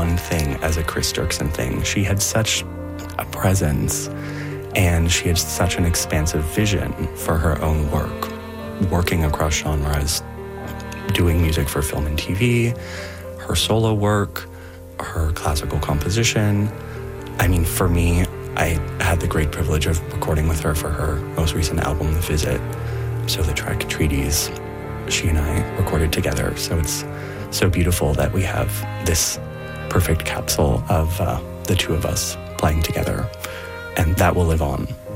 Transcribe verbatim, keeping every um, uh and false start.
own thing as a Chris Dirksen thing. She had such a presence, and she had such an expansive vision for her own work, working across genres, doing music for film and T V, her solo work, her classical composition. I mean, for me, I had the great privilege of recording with her for her most recent album, The Visit. So the track Treaties, she and I recorded together. So it's so beautiful that we have this perfect capsule of uh, the two of us playing together. And that will live on